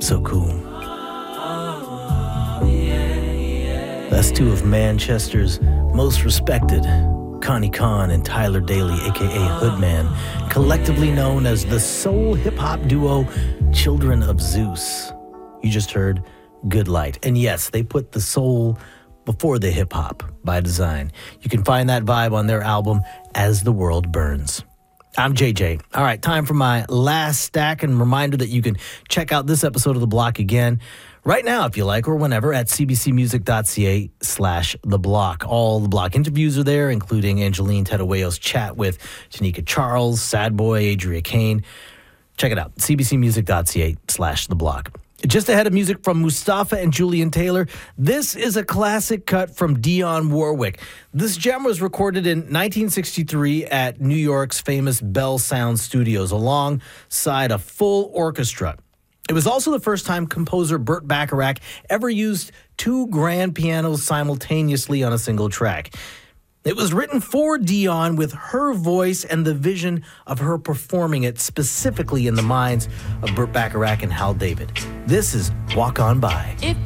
So cool. That's two of Manchester's most respected, Connie Khan and Tyler Daly, a.k.a. Hoodman, collectively known as the soul hip-hop duo Children of Zeus. You just heard Good Light. And yes, they put the soul before the hip-hop by design. You can find that vibe on their album, As the World Burns. I'm JJ. All right, time for my last stack, and reminder that you can check out this episode of The Block again right now, if you like, or whenever, at cbcmusic.ca/The Block. All The Block interviews are there, including Angeline Tedaweo's chat with Tanika Charles, Sad Boy, Adria Kane. Check it out, cbcmusic.ca/The Block. Just ahead of music from Mustafa and Julian Taylor, this is a classic cut from Dionne Warwick. This gem was recorded in 1963 at New York's famous Bell Sound Studios alongside a full orchestra. It was also the first time composer Burt Bacharach ever used two grand pianos simultaneously on a single track. It was written for Dionne with her voice and the vision of her performing it specifically in the minds of Burt Bacharach and Hal David. This is Walk On By.